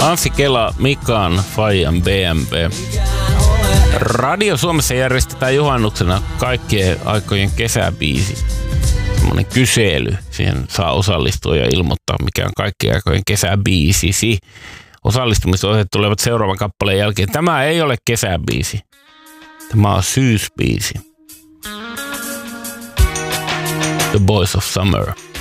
Anssi Kela, Mikan, Fajan, BMW. Radio Suomessa järjestetään juhannuksena kaikkien aikojen kesäbiisi. Semmoinen kysely. Siihen saa osallistua ja ilmoittaa, mikä on kaikkien aikojen kesäbiisisi. Osallistumisohjeet tulevat seuraavan kappaleen jälkeen. Tämä ei ole kesäbiisi. Tämä on syysbiisi. The Boys of Summer.